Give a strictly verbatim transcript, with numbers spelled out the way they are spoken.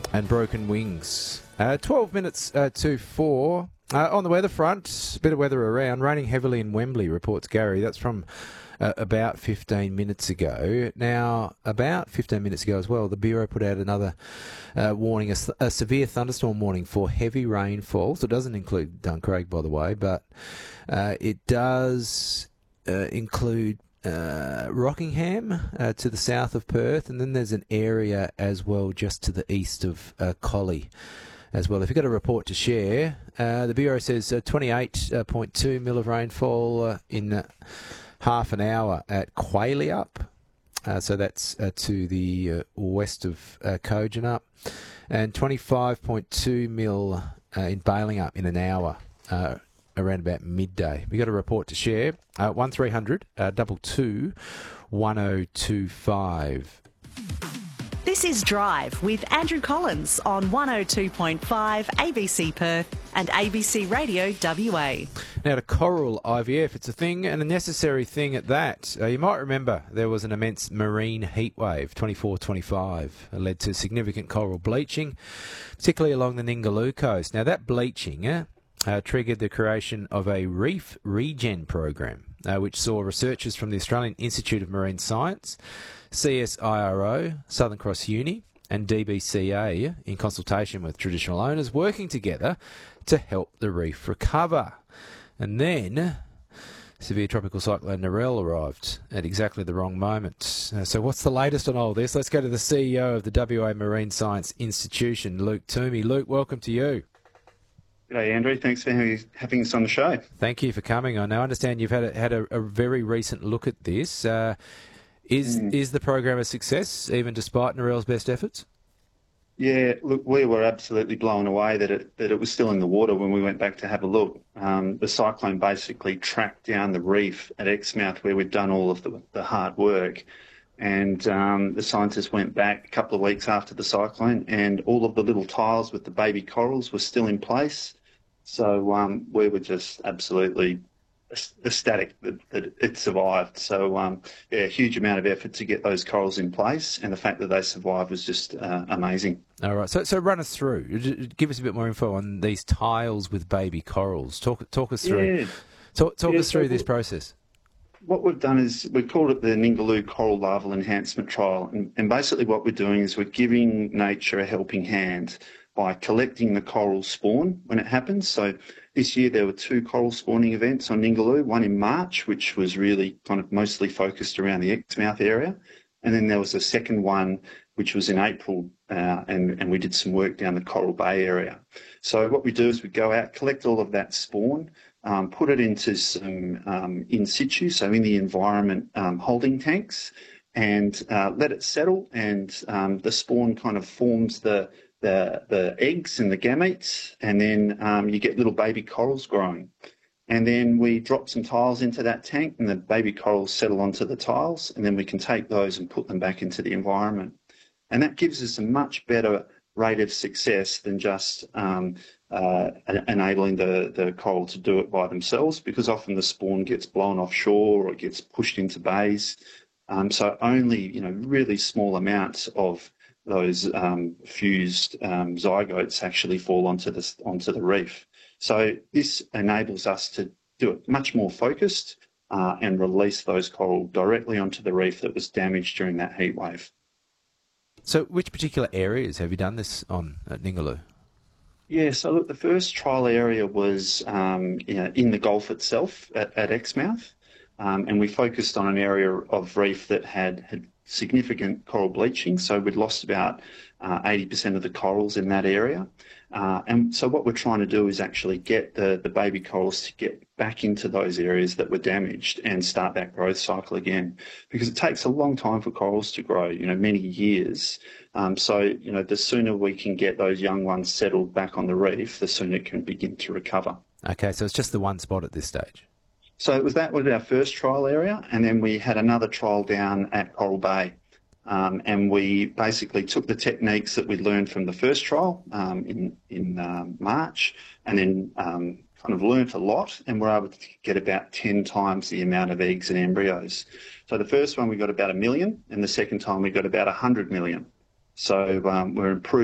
and Broken Wings. Uh, twelve minutes uh, to four. Uh, on the weather front, a bit of weather around. Raining heavily in Wembley, reports Gary. That's from uh, about fifteen minutes ago. Now, about fifteen minutes ago as well, the Bureau put out another uh, warning, a, a severe thunderstorm warning for heavy rainfall. So it doesn't include Duncraig, by the way, but uh, it does uh, include Uh, Rockingham uh, to the south of Perth, and then there's an area as well just to the east of uh, Collie as well. If you've got a report to share, uh, the Bureau says uh, twenty-eight point two mil of rainfall uh, in uh, half an hour at Quailiup, uh, so that's uh, to the uh, west of uh, Kojonup, and twenty-five point two mil uh, in Balingup in an hour. Uh, around about midday. We got a report to share. Uh, one three hundred uh, double two one oh two five. This is Drive with Andrew Collins on one oh two point five A B C Perth and A B C Radio W A. Now to coral I V F, it's a thing and a necessary thing at that. Uh, you might remember there was an immense marine heatwave, twenty-four twenty-five, uh, led to significant coral bleaching, particularly along the Ningaloo coast. Now that bleaching eh, Uh, triggered the creation of a reef regen program, uh, which saw researchers from the Australian Institute of Marine Science, C S I R O, Southern Cross Uni, and D B C A, in consultation with traditional owners, working together to help the reef recover. And then severe tropical cyclone Narelle arrived at exactly the wrong moment. Uh, so what's the latest on all this? Let's go to the C E O of the W A Marine Science Institution, Luke Toomey. Luke, welcome to you. G'day, Andrew. Thanks for having us on the show. Thank you for coming on. Now, I understand you've had a, had a, a very recent look at this. Uh, is mm. is the program a success, even despite Narelle's best efforts? Yeah, look, we were absolutely blown away that it that it was still in the water when we went back to have a look. Um, the cyclone basically tracked down the reef at Exmouth, where we'd done all of the, the hard work. And um, the scientists went back a couple of weeks after the cyclone, and all of the little tiles with the baby corals were still in place. So um, we were just absolutely ecstatic that, that it survived. So, um, yeah, a huge amount of effort to get those corals in place, and the fact that they survived was just uh, amazing. All right. So, so run us through. Give us a bit more info on these tiles with baby corals. Talk, talk us through. Yeah. Talk, talk yeah, us through so this process. What we've done is we've called it the Ningaloo Coral Larval Enhancement Trial, and, and basically what we're doing is we're giving nature a helping hand by collecting the coral spawn when it happens. So this year there were two coral spawning events on Ningaloo, one in March, which was really kind of mostly focused around the Exmouth area, and then there was a second one which was in April, uh, and, and we did some work down the Coral Bay area. So what we do is we go out, collect all of that spawn, um, put it into some um, in situ, so in the environment um, holding tanks, and uh, let it settle, and um, the spawn kind of forms the the the eggs and the gametes, and then um, you get little baby corals growing. And then we drop some tiles into that tank, and the baby corals settle onto the tiles, and then we can take those and put them back into the environment. And that gives us a much better rate of success than just um, uh, enabling the, the coral to do it by themselves, because often the spawn gets blown offshore or it gets pushed into bays. Um, so only, you know, really small amounts of those um, fused um, zygotes actually fall onto the, onto the reef. So this enables us to do it much more focused uh, and release those coral directly onto the reef that was damaged during that heat wave. So which particular areas have you done this on at Ningaloo? Yeah, so look, the first trial area was um, you know, in the Gulf itself at, at Exmouth, um, and we focused on an area of reef that had, had significant coral bleaching. So we'd lost about uh, eighty percent of the corals in that area. Uh, and so what we're trying to do is actually get the, the baby corals to get back into those areas that were damaged and start that growth cycle again, because it takes a long time for corals to grow, you know, many years. Um, so, you know, the sooner we can get those young ones settled back on the reef, the sooner it can begin to recover. Okay, so it's just the one spot at this stage. So it was that was our first trial area, and then we had another trial down at Coral Bay. Um, and we basically took the techniques that we'd learned from the first trial um, in, in um, March, and then um, kind of learnt a lot, and were able to get about ten times the amount of eggs and embryos. So the first one we got about a million, and the second time we got about one hundred million. So um, we're improving